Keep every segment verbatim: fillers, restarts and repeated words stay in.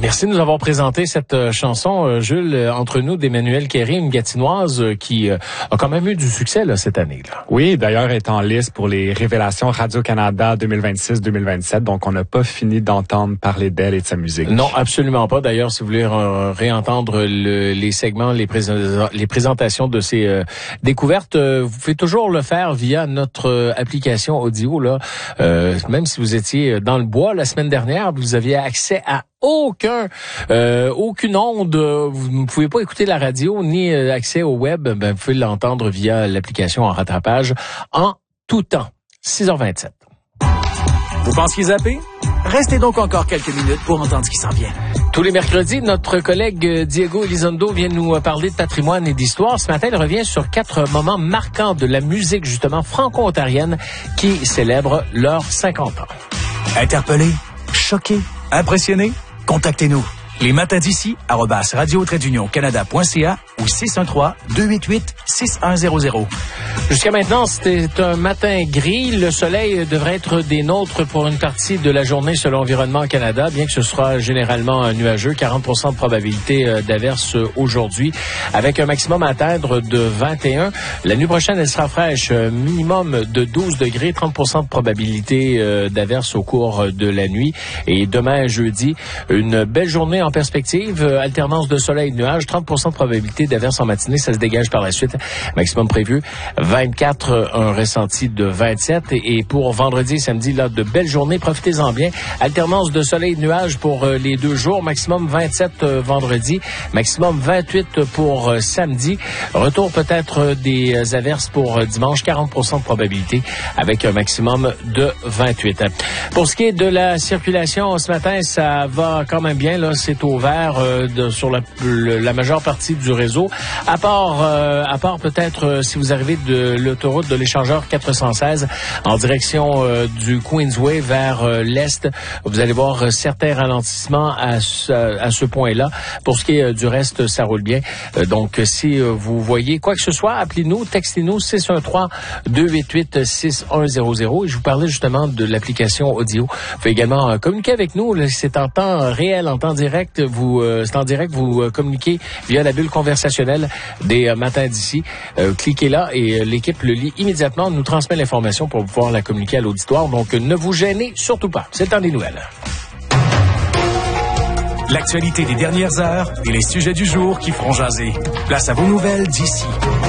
Merci de nous avoir présenté cette euh, chanson, euh, Jules, euh, entre nous d'Emmanuelle Quéré, une Gatinoise euh, qui euh, a quand même eu du succès là, cette année. Là. Oui, d'ailleurs, elle est en liste pour les révélations Radio-Canada deux mille vingt-six deux mille vingt-sept, donc on n'a pas fini d'entendre parler d'elle et de sa musique. Non, absolument pas. D'ailleurs, si vous voulez euh, réentendre le, les segments, les, prés- les présentations de ces euh, découvertes, euh, vous pouvez toujours le faire via notre euh, application audio. Là, euh, même si vous étiez dans le bois la semaine dernière, vous aviez accès à aucun, euh, aucune onde. Vous ne pouvez pas écouter la radio ni euh, accès au web. Ben, vous pouvez l'entendre via l'application en rattrapage en tout temps. six heures vingt-sept. Vous pensiez zapper? Restez donc encore quelques minutes pour entendre ce qui s'en vient. Tous les mercredis, notre collègue Diego Elizondo vient nous parler de patrimoine et d'histoire. Ce matin, il revient sur quatre moments marquants de la musique, justement, franco-ontarienne qui célèbre leurs cinquante ans. Interpellé? Choqué? Impressionné? Contactez-nous. Les matins d'ici, arobase radio-canada.ca ou six un trois, deux huit huit, six un zéro zéro. Jusqu'à maintenant, c'était un matin gris. Le soleil devrait être des nôtres pour une partie de la journée selon Environnement Canada, bien que ce sera généralement nuageux. quarante pour cent de probabilité d'averse aujourd'hui, avec un maximum à atteindre de vingt et un. La nuit prochaine, elle sera fraîche, minimum de douze degrés, trente pour cent de probabilité d'averse au cours de la nuit. Et demain, jeudi, une belle journée en perspective, alternance de soleil et de nuages, trente pour cent de probabilité d'averse en matinée, ça se dégage par la suite. Maximum prévu vingt-quatre, un ressenti de vingt-sept. Et pour vendredi et samedi, là, de belles journées, profitez-en bien. Alternance de soleil et de nuages pour les deux jours, maximum vingt-sept vendredi, maximum vingt-huit pour samedi. Retour peut-être des averses pour dimanche, quarante pour cent de probabilité avec un maximum de vingt-huit. Pour ce qui est de la circulation, ce matin, ça va quand même bien, là, c'est au vert euh, de, sur la, le, la majeure partie du réseau. À part, euh, à part peut-être euh, si vous arrivez de l'autoroute de l'échangeur quatre cent seize en direction euh, du Queensway vers euh, l'est, vous allez voir euh, certains ralentissements à ce, à ce point-là. Pour ce qui est euh, du reste, ça roule bien. Euh, donc, si euh, vous voyez quoi que ce soit, appelez-nous, textez-nous six un trois, deux huit huit, six un zéro zéro. Et je vous parlais justement de l'application audio. Vous pouvez également euh, communiquer avec nous. Là, c'est en temps réel, en temps direct. Vous, euh, c'est en direct, vous euh, communiquez via la bulle conversationnelle des euh, matins d'ici. Euh, cliquez là et euh, l'équipe le lit immédiatement, nous transmet l'information pour pouvoir la communiquer à l'auditoire. Donc, euh, ne vous gênez surtout pas. C'est le temps des nouvelles. L'actualité des dernières heures et les sujets du jour qui feront jaser. Place à vos nouvelles d'ici.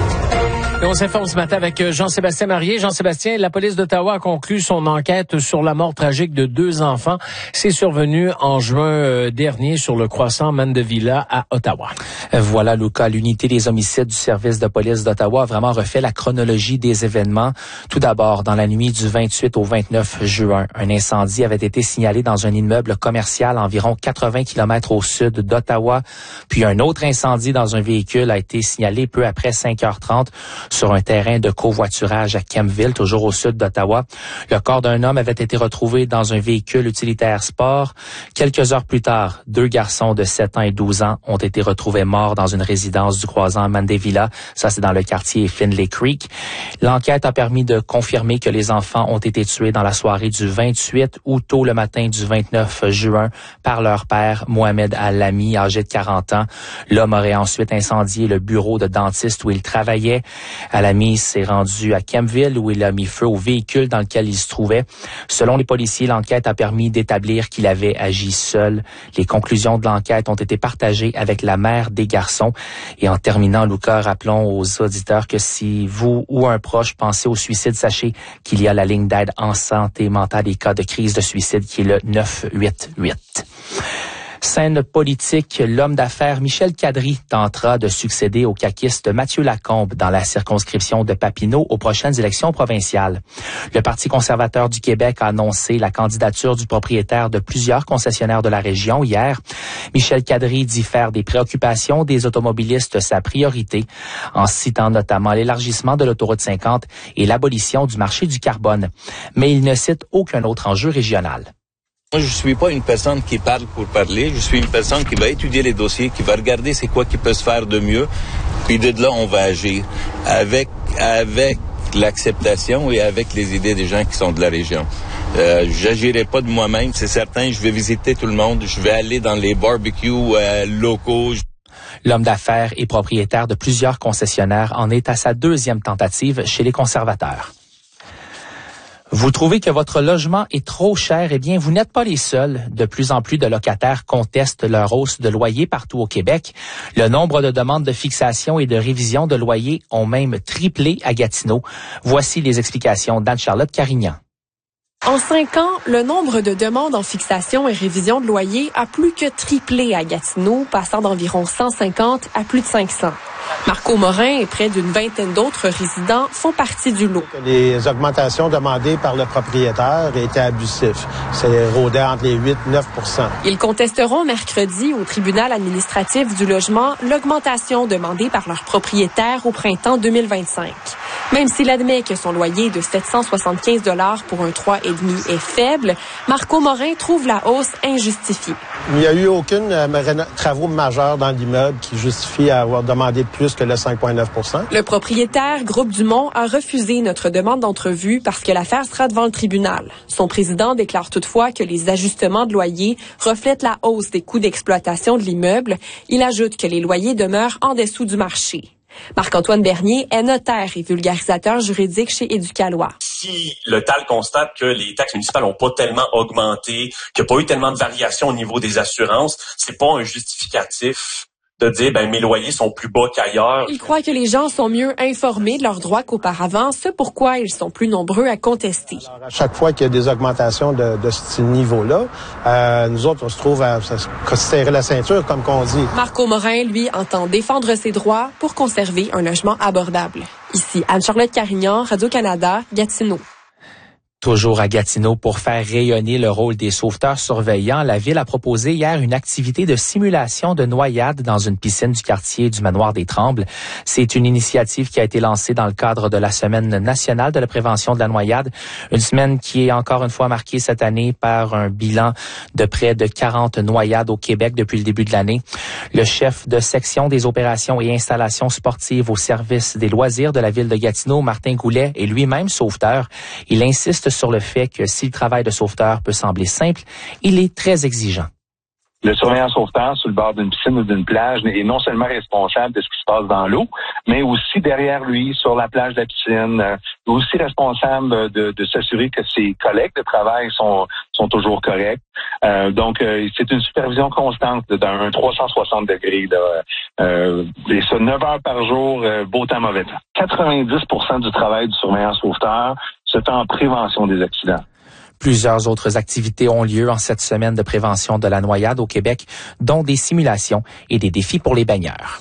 Et on s'informe ce matin avec Jean-Sébastien Marié. Jean-Sébastien, la police d'Ottawa a conclu son enquête sur la mort tragique de deux enfants. C'est survenu en juin dernier sur le croissant Mandevilla à Ottawa. Voilà, Luca, l'unité des homicides du service de police d'Ottawa a vraiment refait la chronologie des événements. Tout d'abord, dans la nuit du vingt-huit au vingt-neuf juin, un incendie avait été signalé dans un immeuble commercial à environ quatre-vingts kilomètres au sud d'Ottawa. Puis un autre incendie dans un véhicule a été signalé peu après cinq heures trente sur un terrain de covoiturage à Kempville, toujours au sud d'Ottawa. Le corps d'un homme avait été retrouvé dans un véhicule utilitaire sport. Quelques heures plus tard, deux garçons de sept ans et douze ans ont été retrouvés morts dans une résidence du croisant Mandevilla. Ça, c'est dans le quartier Finlay Creek. L'enquête a permis de confirmer que les enfants ont été tués dans la soirée du vingt-huit ou tôt le matin du vingt-neuf juin par leur père, Mohamed Al-Lami, âgé de quarante ans. L'homme aurait ensuite incendié le bureau de dentiste où il travaillait. Al-Lami s'est rendu à Kempville où il a mis feu au véhicule dans lequel il se trouvait. Selon les policiers, l'enquête a permis d'établir qu'il avait agi seul. Les conclusions de l'enquête ont été partagées avec la mère des garçons. Et en terminant, Luca, rappelons aux auditeurs que si vous ou un proche pensez au suicide, sachez qu'il y a la ligne d'aide en santé mentale et cas de crise de suicide qui est le neuf huit huit. Scène politique, l'homme d'affaires Michel Cadry tentera de succéder au caquiste Mathieu Lacombe dans la circonscription de Papineau aux prochaines élections provinciales. Le Parti conservateur du Québec a annoncé la candidature du propriétaire de plusieurs concessionnaires de la région hier. Michel Cadry dit faire des préoccupations des automobilistes sa priorité, en citant notamment l'élargissement de l'autoroute cinquante et l'abolition du marché du carbone. Mais il ne cite aucun autre enjeu régional. Moi, je suis pas une personne qui parle pour parler. Je suis une personne qui va étudier les dossiers, qui va regarder c'est quoi qui peut se faire de mieux. Puis de là, on va agir avec avec l'acceptation et avec les idées des gens qui sont de la région. Euh, j'agirai pas de moi-même, c'est certain. Je vais visiter tout le monde. Je vais aller dans les barbecues euh, locaux. L'homme d'affaires et propriétaire de plusieurs concessionnaires en est à sa deuxième tentative chez les conservateurs. Vous trouvez que votre logement est trop cher? Eh bien, vous n'êtes pas les seuls. De plus en plus de locataires contestent leur hausse de loyer partout au Québec. Le nombre de demandes de fixation et de révision de loyer ont même triplé à Gatineau. Voici les explications d'Anne-Charlotte Carignan. En cinq ans, le nombre de demandes en fixation et révision de loyer a plus que triplé à Gatineau, passant d'environ cent cinquante à plus de cinq cents. Marco Morin et près d'une vingtaine d'autres résidents font partie du lot. Les augmentations demandées par le propriétaire étaient abusives. C'est rôdait entre les huit et neuf pour cent. Ils contesteront mercredi au tribunal administratif du logement l'augmentation demandée par leur propriétaire au printemps deux mille vingt-cinq. Même s'il admet que son loyer de sept cent soixante-quinze dollars pour un trois virgule cinq est faible, Marco Morin trouve la hausse injustifiée. Il n'y a eu aucune euh, travaux majeurs dans l'immeuble qui justifie avoir demandé plus que le cinq virgule neuf pour cent. Le propriétaire, Groupe Dumont, a refusé notre demande d'entrevue parce que l'affaire sera devant le tribunal. Son président déclare toutefois que les ajustements de loyer reflètent la hausse des coûts d'exploitation de l'immeuble. Il ajoute que les loyers demeurent en dessous du marché. Marc-Antoine Bernier est notaire et vulgarisateur juridique chez Éducalois. Si le T A L constate que les taxes municipales n'ont pas tellement augmenté, qu'il n'y a pas eu tellement de variations au niveau des assurances, c'est pas un justificatif de dire, ben, mes loyers sont plus bas qu'ailleurs. Il croit que les gens sont mieux informés de leurs droits qu'auparavant, ce pourquoi ils sont plus nombreux à contester. Alors, à chaque fois qu'il y a des augmentations de, de ce niveau-là, euh, nous autres, on se trouve à, à se serrer la ceinture, comme qu'on dit. Marco Morin, lui, entend défendre ses droits pour conserver un logement abordable. Ici, Anne-Charlotte Carignan, Radio-Canada, Gatineau. Toujours à Gatineau, pour faire rayonner le rôle des sauveteurs surveillants, la Ville a proposé hier une activité de simulation de noyade dans une piscine du quartier du Manoir des Trembles. C'est une initiative qui a été lancée dans le cadre de la Semaine nationale de la prévention de la noyade, une semaine qui est encore une fois marquée cette année par un bilan de près de quarante noyades au Québec depuis le début de l'année. Le chef de section des opérations et installations sportives au service des loisirs de la Ville de Gatineau, Martin Goulet, est lui-même sauveteur. Il insiste sur le fait que si le travail de sauveteur peut sembler simple, il est très exigeant. Le surveillant sauveteur sur le bord d'une piscine ou d'une plage est non seulement responsable de ce qui se passe dans l'eau, mais aussi derrière lui, sur la plage de la piscine, euh, aussi responsable de, de s'assurer que ses collègues de travail sont, sont toujours corrects. Euh, donc, euh, c'est une supervision constante d'un trois cent soixante degrés. Là, euh, et ça, neuf heures par jour, euh, beau temps, mauvais temps. quatre-vingt-dix pour cent du travail du surveillant sauveteur se fait en prévention des accidents. Plusieurs autres activités ont lieu en cette semaine de prévention de la noyade au Québec, dont des simulations et des défis pour les baigneurs.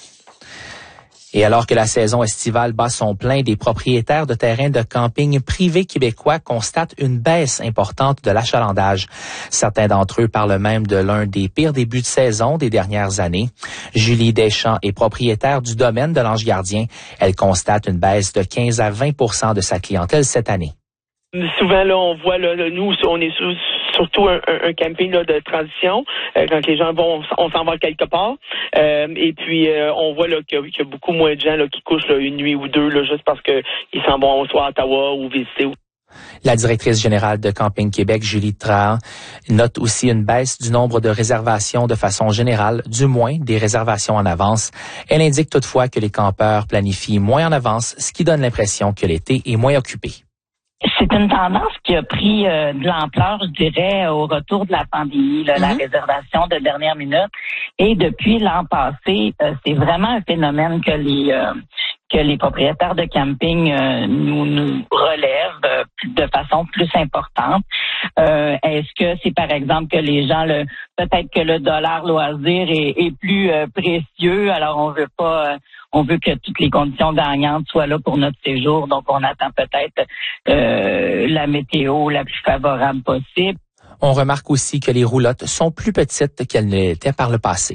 Et alors que la saison estivale bat son plein, des propriétaires de terrains de camping privés québécois constatent une baisse importante de l'achalandage. Certains d'entre eux parlent même de l'un des pires débuts de saison des dernières années. Julie Deschamps est propriétaire du domaine de l'Ange-Gardien. Elle constate une baisse de quinze à vingt pour cent de sa clientèle cette année. Souvent, là, on voit, là, nous, on est sous, surtout un, un camping là, de transition, euh, quand les gens vont, on s'en va quelque part. Euh, et puis, euh, on voit là, qu'il y a beaucoup moins de gens là, qui couchent là, une nuit ou deux, là, juste parce qu'ils s'en vont soit à Ottawa ou visiter. La directrice générale de Camping Québec, Julie Trahan, note aussi une baisse du nombre de réservations de façon générale, du moins des réservations en avance. Elle indique toutefois que les campeurs planifient moins en avance, ce qui donne l'impression que l'été est moins occupé. C'est une tendance qui a pris euh, de l'ampleur, je dirais, au retour de la pandémie, là, mm-hmm. la réservation de dernière minute. Et depuis l'an passé, euh, c'est vraiment un phénomène que les euh, que les propriétaires de camping euh, nous, nous relèvent euh, de façon plus importante. Euh, est-ce que c'est par exemple que les gens, le peut-être que le dollar loisir est, est plus euh, précieux, alors on veut pas... Euh, On veut que toutes les conditions gagnantes soient là pour notre séjour, donc on attend peut-être euh, la météo la plus favorable possible. On remarque aussi que les roulottes sont plus petites qu'elles ne l'étaient par le passé.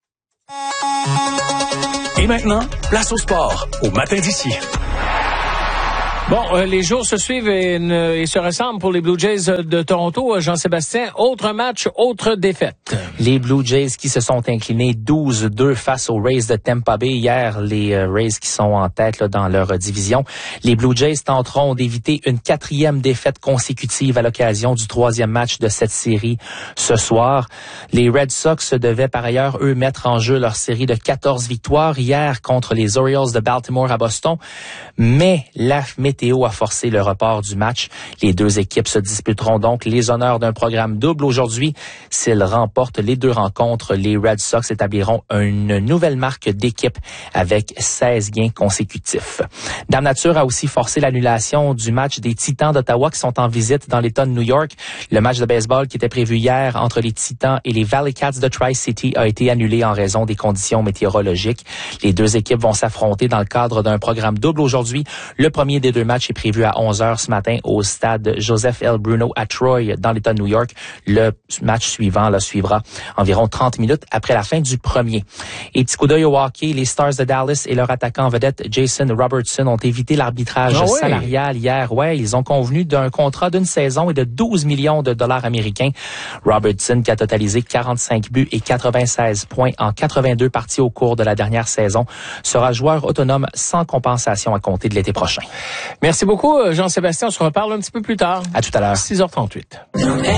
Et maintenant, place au sport, au matin d'ici. Bon, euh, les jours se suivent et, et se ressemblent pour les Blue Jays de Toronto. Jean-Sébastien, autre match, autre défaite. Les Blue Jays qui se sont inclinés douze deux face aux Rays de Tampa Bay. Hier, les euh, Rays qui sont en tête là, dans leur euh, division. Les Blue Jays tenteront d'éviter une quatrième défaite consécutive à l'occasion du troisième match de cette série ce soir. Les Red Sox devaient par ailleurs, eux, mettre en jeu leur série de quatorze victoires hier contre les Orioles de Baltimore à Boston. Mais la météo a forcé le report du match. Les deux équipes se disputeront donc les honneurs d'un programme double aujourd'hui. S'ils remportent les deux rencontres, les Red Sox établiront une nouvelle marque d'équipe avec seize gains consécutifs. Dame Nature a aussi forcé l'annulation du match des Titans d'Ottawa qui sont en visite dans l'État de New York. Le match de baseball qui était prévu hier entre les Titans et les Valley Cats de Tri-City a été annulé en raison des conditions météorologiques. Les deux équipes vont s'affronter dans le cadre d'un programme double aujourd'hui. Le premier des deux matchs est prévu à onze heures ce matin au stade Joseph L. Bruno à Troy dans l'État de New York. Le match suivant là, suivra environ trente minutes après la fin du premier. Et petit coup d'œil au hockey, les Stars de Dallas et leur attaquant vedette Jason Robertson ont évité l'arbitrage ah ouais. salarial hier. Ouais, ils ont convenu d'un contrat d'une saison et de douze millions de dollars américains. Robertson, qui a totalisé quarante-cinq buts et quatre-vingt-seize points en quatre-vingt-deux parties au cours de la dernière saison, sera joueur autonome sans compensation à compter de l'été prochain. Merci beaucoup, Jean-Sébastien. On se reparle un petit peu plus tard. À tout à l'heure. six heures trente-huit.